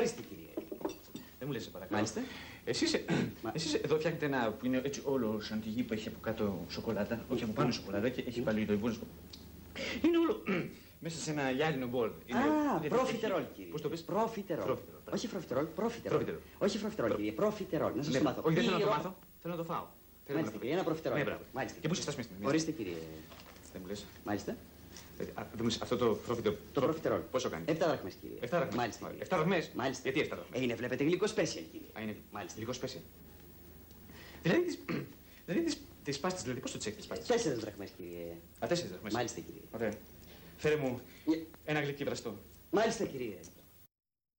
Ορίστε, κύριε. Δεν μου λες, σε παρακαλώ. Μάλιστα. Εσείς εδώ φτιάχνετε ένα που είναι έτσι όλο σαν τη γη που έχει από κάτω σοκολάτα. Όχι από πάνω σοκολάτα και έχει πάλι το υπόλοιπο. Είναι όλο μέσα σε ένα γυάλινο μπολ. Προφιτερόλ, κύριε. Πώς το πες? Προφιτερόλ. Όχι προφιτερόλ, προφιτερόλ. Όχι προφιτερόλ, κύριε. Προφιτερόλ. Να σας το μάθω. Όχι, δεν θέλω να το μάθω. Θέλω να το φάω. Μάλιστα, κύριε. Ένα προφιτερόλ. Ναι, μπράβο. Μάλιστα. Και πού σε στάσουμε? Ορίστε, κύριε. Δεν μου λες. Μάλιστα. Αυτό το προφιτερόλ. Το προφιτερόλ. Πόσο κάνει? 7 δραχμές, κύριε. 7 δραχμές. Μάλιστα. 7 δραχμές. Μάλιστα. Γιατί 7 δραχμές? Είναι, βλέπετε, γλυκό special, κύριε. Είναι Μάλιστα. λίγο special. Δηλαδή τις πάστες, δηλαδή πόσο τις έχεις τις πάστες? 4 δραχμές, κύριε. 4 δραχμές. Μάλιστα, κύριε. Ωραία. Φέρε μου ένα γλυκί βραστό. Μάλιστα, κύριε.